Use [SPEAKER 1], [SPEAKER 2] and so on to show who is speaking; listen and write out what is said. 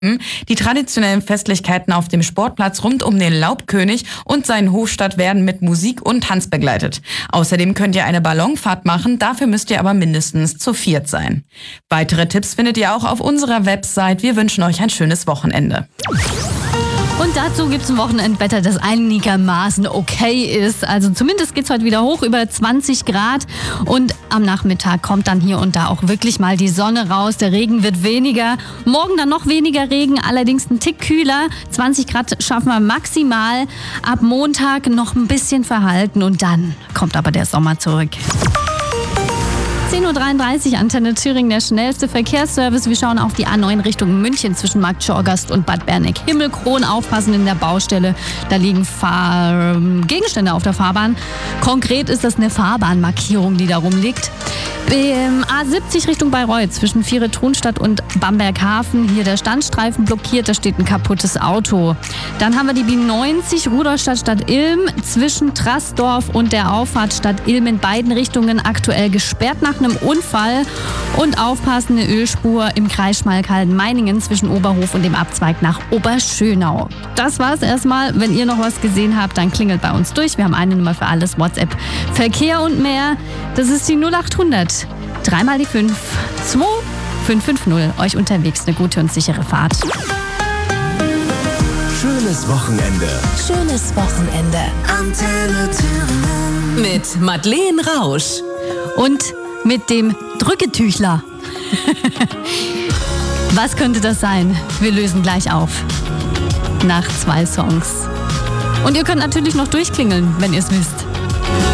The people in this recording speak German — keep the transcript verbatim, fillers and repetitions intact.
[SPEAKER 1] Die traditionellen Festlichkeiten auf dem Sportplatz rund um den Laubkönig und seinen Hofstadt werden mit Musik und Tanz begleitet. Außerdem könnt ihr eine Ballonfahrt machen, dafür müsst ihr aber mindestens zu viert sein. Weitere Tipps findet ihr auch auf unserer Website. Wir wünschen euch ein schönes Wochenende.
[SPEAKER 2] Und dazu gibt es ein Wochenendwetter, das einigermaßen okay ist. Also zumindest geht es heute wieder hoch, über zwanzig Grad. Und am Nachmittag kommt dann hier und da auch wirklich mal die Sonne raus. Der Regen wird weniger. Morgen dann noch weniger Regen, allerdings ein Tick kühler. zwanzig Grad schaffen wir maximal. Ab Montag noch ein bisschen verhalten und dann kommt aber der Sommer zurück. zehn Uhr dreiunddreißig, Antenne Thüringen, der schnellste Verkehrsservice. Wir schauen auf die A neun Richtung München zwischen Markt Schorgast und Bad Berneck-Himmelkron. Aufpassen in der Baustelle, da liegen Fahr- Gegenstände auf der Fahrbahn. Konkret ist das eine Fahrbahnmarkierung, die da rumliegt. Ähm, A siebzig Richtung Bayreuth zwischen Viere-Thronstadt und Bamberghafen. Hier der Standstreifen blockiert, da steht ein kaputtes Auto. Dann haben wir die B neunzig Rudolstadt Stadt Ilm zwischen Trassdorf und der Auffahrt Stadt Ilm in beiden Richtungen aktuell gesperrt nach einem Unfall. Und aufpassen, eine Ölspur im Kreis Schmalkalden-Meiningen zwischen Oberhof und dem Abzweig nach Oberschönau. Das war's erstmal. Wenn ihr noch was gesehen habt, dann klingelt bei uns durch. Wir haben eine Nummer für alles, WhatsApp, Verkehr und mehr. Das ist die null acht hundert. Dreimal die fünf, zwei fünf fünf null. Euch unterwegs eine gute und sichere Fahrt.
[SPEAKER 3] Schönes Wochenende.
[SPEAKER 4] Schönes Wochenende.
[SPEAKER 3] Antenne Thüringen.
[SPEAKER 4] Mit Madeleine Rausch.
[SPEAKER 2] Und mit dem Drücketüchler. Was könnte das sein? Wir lösen gleich auf. Nach zwei Songs. Und ihr könnt natürlich noch durchklingeln, wenn ihr es wisst.